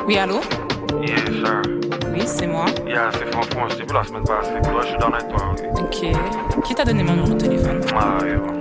Oui, allô? Yes, sir. Oui, c'est moi. Yeah, c'est Franck, je t'ai vu la semaine passée. Toi, je suis dans avec toi, ok? Ok. Qui t'a donné mon numéro de téléphone? Ah, yeah.